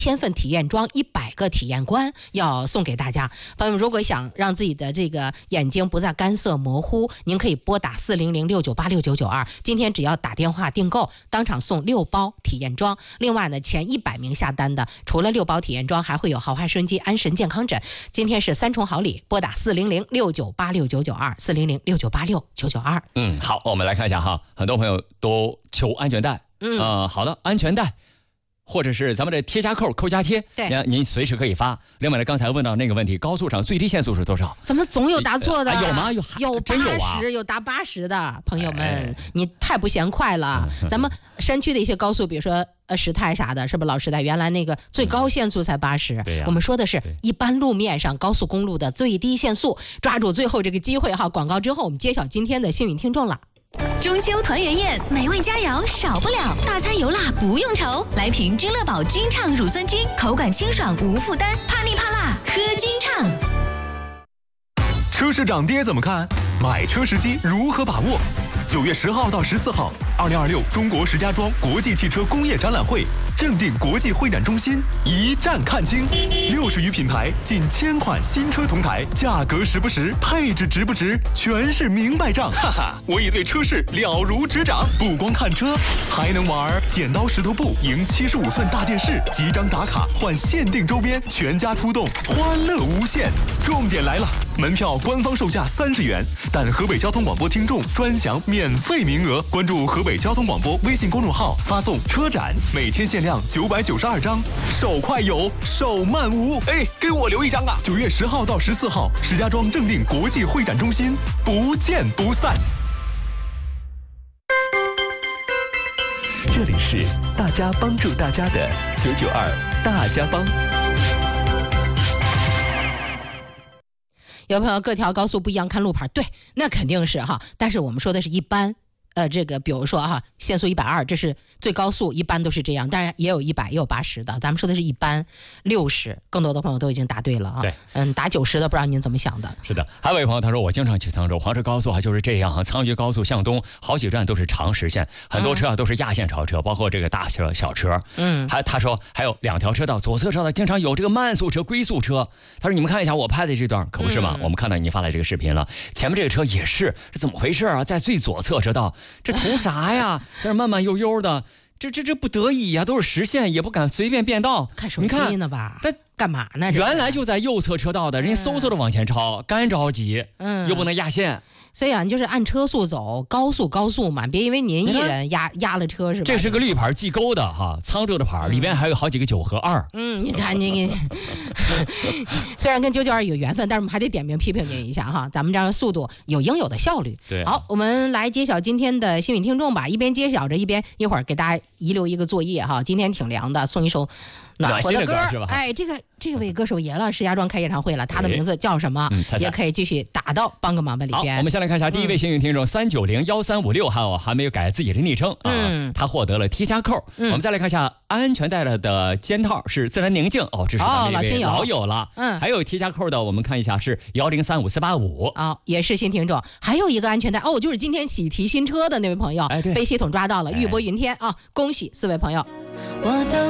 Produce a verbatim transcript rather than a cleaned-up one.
千份体验装，一百个体验官要送给大家。朋友们，如果想让自己的这个眼睛不再干涩模糊，您可以拨打四零零六九八六九九二，今天只要打电话订购，当场送六包体验装。另外呢，前一百名下单的，除了六包体验装，还会有豪华收音机、安神健康枕。今天是三重好礼，拨打四零零六九八六九九二，四零零六九八六九九二。 嗯，好，我们来看一下哈，很多朋友都求安全带。嗯、呃，好的，安全带。或者是咱们的贴加扣、扣加贴， 对， 您随时可以发。另外呢，刚才问到那个问题，高速上最低限速是多少？ 怎么总有答错的？ 呃、有吗？有有八十、 啊， 有答八十的朋友们、哎，你太不嫌快了。咱们山区的一些高速，比如说呃石泰啥的，是不是老石泰？原来那个最高限速才八十、嗯。我们说的是一般路面上高速公路的最低限速。抓住最后这个机会哈！广告之后，我们揭晓今天的幸运听众了。 中秋团圆宴，美味佳肴少不了，大餐油辣不用愁。来瓶君乐宝君畅乳酸菌，口感清爽无负担，怕腻怕辣喝君畅。 车市涨跌怎么看？买车时机如何把握？九月十号到十四号，二零二六中国石家庄国际汽车工业展览会正定国际会展中心一站看清，六十余品牌，近千款新车同台，价格实不实，配置值不值，全是明白账。哈哈，我已对车市了如指掌，不光看车，还能玩剪刀石头布赢七十五寸大电视，几张打卡换限定周边，全家出动，欢乐无限。重点来了，门票官方售价三十元，但河北交通广播听众专享免费名额。关注河北交通广播微信公众号，发送车展，每天限量九百九十二张，手快有，手慢无。哎，给我留一张啊！九月十号到十四号，石家庄正定国际会展中心，不见不散。 这里是大家帮助大家的九九二大家帮。 有朋友各条高速不一样看路牌，对，那肯定是哈。但是我们说的是一般，呃，这个比如说哈，限速一百二，这是最高速，一般都是这样。当然也有一百，也有八十的。咱们说的是一般六十，更多的朋友都已经答对了啊。 对， 嗯，答九十的不知道您怎么想的？ 是的，还有一位朋友他说，我经常去沧州，黄石高速还就是这样啊。沧渝高速向东好几站都是长实线，很多车啊都是压线超车，包括这个大车、小车。嗯，还他说还有两条车道，左侧车道经常有这个慢速车、龟速车。他说你们看一下我拍的这段，可不是吗？嗯、我们看到你发来这个视频了，前面这个车也是，这怎么回事啊？在最左侧车道，这图啥呀？在这慢慢悠悠的。这这这不得已呀、啊，都是实线，也不敢随便变道。 看手机呢吧？他干嘛呢？ 原来就在右侧车道的，人家嗖嗖的往前超，干着急，嗯，又不能压线。 所以啊，你就是按车速走，高速高速嘛，别因为您一人压压了车是吧？ 这是个绿牌记勾的哈，沧州的牌、嗯，里边还有好几个九和二。 嗯，你看你，虽然跟九九二有缘分，但是我们还得点名批评您一下哈，咱们这样的速度有应有的效率。 对， 好，我们来揭晓今天的幸运听众吧，一边揭晓着，一边一会儿给大家遗留一个作业哈。今天挺凉的，送一首暖和的歌是吧？ 哎，这个这位歌手爷了，石家庄开演唱会了，他的名字叫什么？ 嗯、猜猜也可以继续打到帮个忙吧里边。 好，我们先来看一下第一位幸运听众三九零一三五六，还有还没有改自己的昵称啊、嗯，他获得了贴加扣、嗯。我们再来看一下安全带了的肩套是自然宁静哦，这是咱们这位老友了。嗯，还有贴加扣的，我们看一下是幺零三五四八五， 哦，也是新听众。还有一个安全带哦，就是今天喜提新车的那位朋友， 哎，对， 被系统抓到了，玉博云天啊，恭喜四位朋友。 我都